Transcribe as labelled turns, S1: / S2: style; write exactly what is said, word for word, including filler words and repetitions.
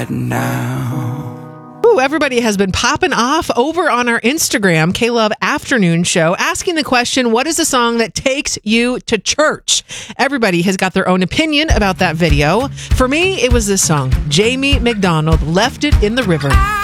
S1: now.
S2: Ooh, everybody has been popping off over on our Instagram, K-Love Afternoon Show, asking the question, what is a song that takes you to church? Everybody has got their own opinion about that video. For me, it was this song, Jamie McDonald, Left It in the River.